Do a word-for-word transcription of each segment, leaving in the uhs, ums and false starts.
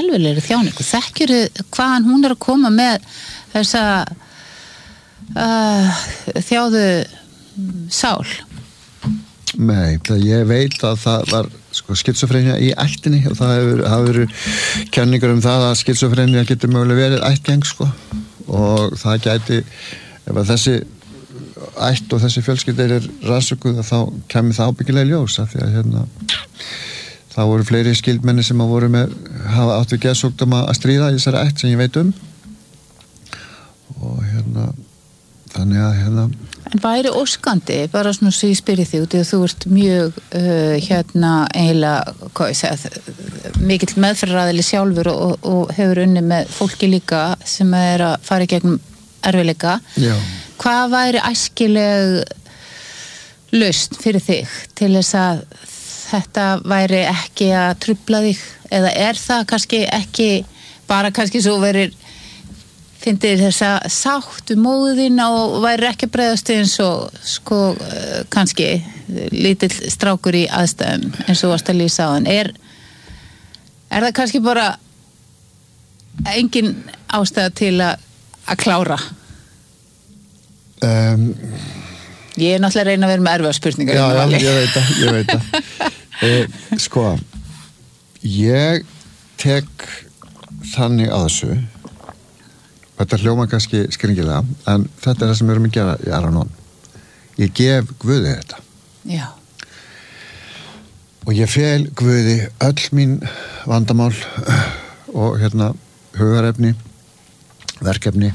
skelfilegri þjáningu? Þekkjurðu hvaðan hún er að koma með þessa uh, þjáðu sál? Nei, það ég veit að það var sko skizofrenia í ættinni og það hefur, hefur kenningar um það að skizofrenia getur mögulega verið ættgeng sko og það gæti, ef að þessi ætt og þessi fjölskylda er rannsökuð þá kemur það ábyggilega í ljós af því að hérna þá voru fleiri skildmenni sem að voru með hafa átt við geðsjúkdóma að stríða í þessari ætt sem ég veit um og hérna þannig að hérna En væri óskandi, bara svona svo ég spyrir þig út í að þú ert mjög uh, hérna eiginlega, hvað ég segja, mikill meðferðaraðili sjálfur og, og hefur unni með fólki líka sem er að fara í gegnum erfiðleika. Já. Hvað væri æskileg lausn fyrir þig til þess að þetta væri ekki að trufla þig? Eða er það kannski ekki bara kannski svo verir finnir þessa sátt við móðina og væri ekki að bregðast eins og sko kannski lítill strákur í aðstæðum eins og varst að lýsa á hann er, er það kannski bara engin ástæða til að, að klára um, ég er náttúrulega að reyna að vera með erfiðar spurningar já, já, ég veit það, ég veit það eh, sko ég tek þannig að þessu þetta hljóma kannski skringilega en þetta er það sem við erum að gera í Al-Anon ég gef Guði þetta já og ég fel Guði öll mín vandamál og hérna hugarefni verkefni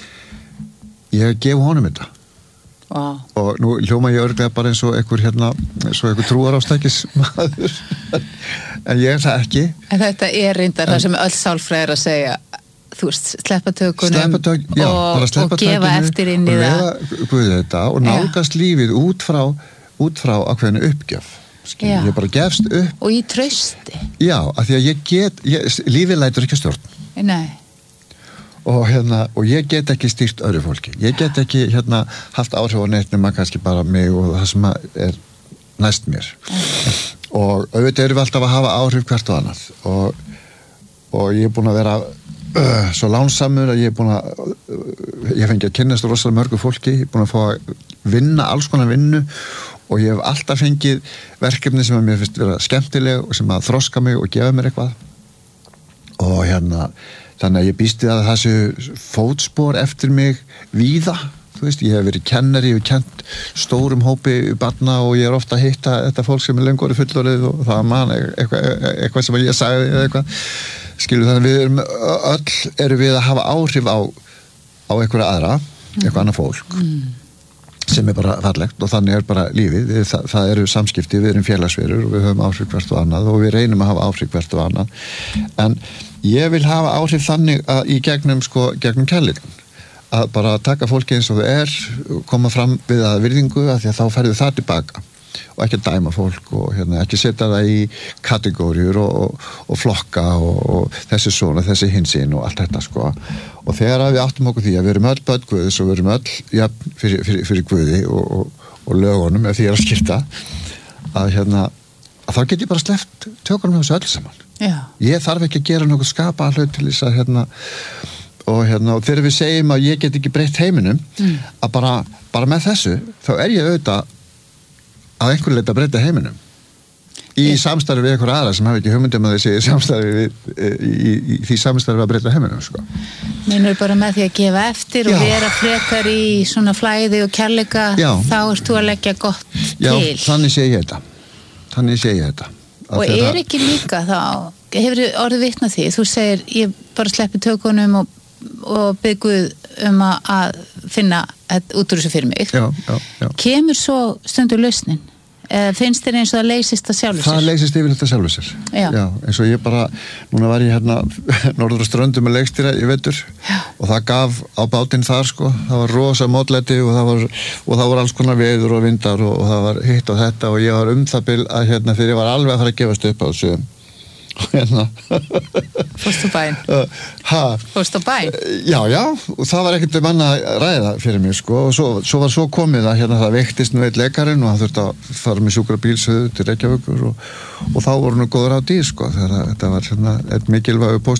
ég gef honum þetta wow. og nú hljóma ég örglega bara eins og einhver hérna eins og einhver trúarástækis maður en ég er það ekki en þetta er reyndar það sem öll sálfræðir er að segja þú veist, sleppa tökunum sleppa tök, já, og, sleppa og gefa eftir inn í það þetta, og nálgast lífið út frá út frá ákveðinu uppgjöf Skil, ég bara gefst upp og í trausti já, af því að ég get ég, lífið lætur ekki stjórn nei og hérna, og ég get ekki stýrt öðru fólki, ég get ekki hérna haft áhrif á neitt nema kannski bara mig og það sem er næst mér okay. og auðvitað erum við alltaf að hafa áhrif hvert og annað og, og ég er búin að vera uh, svo lánsamur að ég er búin að uh, ég fengi að kynnast rosalega mörgu fólki, ég er búin að fá að vinna alls konar vinnu og ég hef alltaf fengið verkefni sem að mér finnst vera skemmtileg og sem að þroska mig og gefa mér eitthvað og hérna þannig að ég býst við að þessu fótspor eftir mig víða, þú veist, ég hef verið kennari, ég hef kent stórum hópi barna og ég er ofta að hitta þetta fólk sem er lengur orðið fullorðið og það man eitthvað, eitthvað sem ég sagði eða eitthvað, skilur þannig að við erum öll erum við að hafa áhrif á, á einhverja aðra, eitthvað annað fólk mm. sem er bara fallegt og þannig er bara lífið, það, það eru samskipti, við erum félagsverur og við höfum áhrif hvert og annað og við reynum að hafa áhrif hvert og annað, en ég vil hafa áhrif þannig að í gegnum sko, gegnum kærleikann að bara taka fólki eins og það er koma fram við að virðingu að því að þá ferðu það tilbaka og ekki að dæma fólk og hérna, ekki setja það í kategóriur og, og, og flokka og, og þessi svona, þessi hinsinn og allt þetta sko og þegar við áttum okkur því að við erum öll börn Guðs og við erum öll ja, fyrir, fyrir, fyrir Guði og, og, og lögunum ef því er að skipta að hérna að þá get ég bara sleppt tökunum þessu öll saman Já. Ég þarf ekki að gera nokkuð skapa hlut til þess að hérna og hérna og þegar við segjum að ég get ekki breytt heiminum mm. að bara, bara með þessu þá er ég auðvitað að einhver leita að breyta heiminum í yeah. samstarfi við einhver aðra sem hafa ekki hugmyndum að þessi samstarfi við, í, í, í því samstarfi að breyta heiminum sko. Meinur bara með því að gefa eftir Já. Og vera frekar í svona flæði og kærleika Já. Þá ert þú að leggja gott Já, til Já, þannig sé ég þetta þannig sé ég þetta og er það... ekki líka þá hefur orðið vitnað því, þú segir ég bara sleppi tökunum og, og bygguð um að, að finna út úr þessu fyrir mig já, já, já. Kemur svo stundur lausnin eða finnst þér eins og það leysist að sjálfu sér? Það leysist yfir þetta sjálfu sér já. Já, eins og ég bara, núna var ég hérna norður á Ströndum með leikstýra í vetur já. Og það gaf á bátinn þar sko, það var rosa mótlæti og það var, og það var alls konar veður og vindar og, og það var hitt og þetta og ég var um það bil að hérna þegar ég var alveg að fara að gefast upp á þessu og hérna Fórstu bæn? Hæ? Fórstu bæn? Já, já, og það var ekkert um annað að ræða fyrir mig sko og svo, svo var svo komið að hérna það veiktist nú eitt leikarinn og hann þurfti að fara með sjúkrabílsöðu til Reykjavíkur og, og þá voru nú góður á dýr sko þegar þetta var hérna eitt mikilvægur